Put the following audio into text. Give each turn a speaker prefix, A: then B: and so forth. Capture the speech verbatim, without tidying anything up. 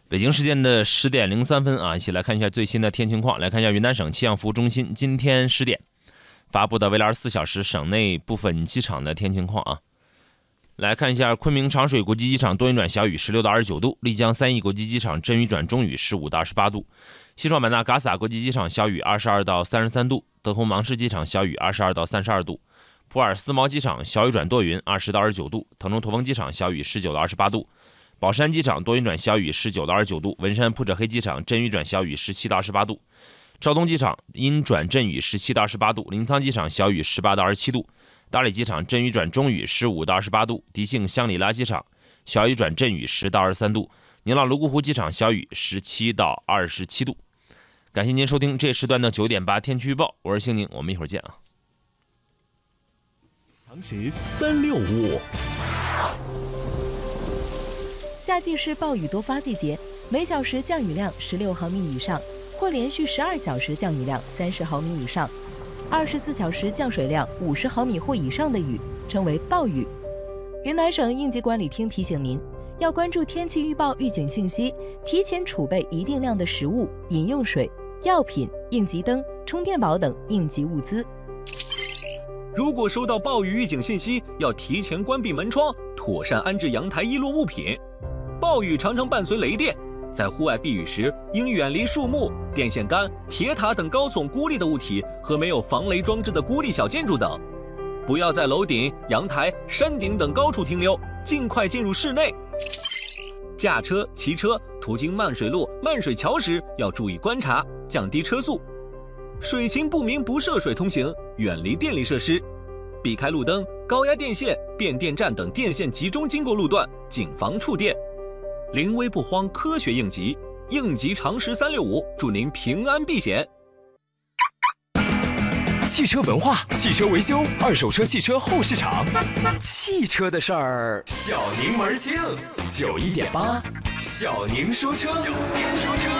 A: 北京时间的十点零三分啊，一起来看一下最新的天气情况。来看一下云南省气象服务中心今天十点发布的未来二十四小时省内部分机场的天气情况啊。来看一下昆明长水国际机场多云转小雨，十六到二十九度；丽江三义国际机场阵雨转中雨，十五到二十八度；西双版纳嘎洒国际机场小雨，二十二到三十三度；德宏芒市机场小雨，二十二到三十二度；普洱思茅机场小雨转多云，二十到二十九度；腾冲驼峰机场小雨，十九到二十八度；宝山机场多云转小雨，十九到二十九度；文山扑者黑机场阵雨转小雨，十七到二十八度；肇东机场阴转阵雨，十七到二十八度；临沧机场小雨，十八到二十七度；大理机场阵雨转中雨，十五到二十八度；迪庆香里拉机场小雨转阵雨，十到二十三度；宁蒗泸沽湖机场小雨，十七到二十七度。感谢您收听这时段的九点八天气预报，我是兴宁，我们一会儿见啊。
B: 常识三六五。
C: 夏季是暴雨多发季节，每小时降雨量十六毫米以上，或连续十二小时降雨量三十毫米以上，二十四小时降水量五十毫米或以上的雨称为暴雨。云南省应急管理厅提醒您，要关注天气预报预警信息，提前储备一定量的食物、饮用水、药品、应急灯、充电宝等应急物资。
B: 如果收到暴雨预警信息，要提前关闭门窗，妥善安置阳台易落物品。暴雨常常伴随雷电，在户外避雨时，应远离树木、电线杆、铁塔等高耸孤立的物体和没有防雷装置的孤立小建筑等。不要在楼顶、阳台、山顶等高处停留，尽快进入室内。驾车、骑车途经漫水路、漫水桥时，要注意观察，降低车速。水情不明不涉水通行，远离电力设施，避开路灯、高压电线、变电站等电线集中经过路段，谨防触电。临危不慌，科学应急，应急常识三六五，祝您平安避险。
D: 汽车文化、汽车维修、二手车、汽车后市场，汽车的事儿，小宁门清，九一点八，小宁说车。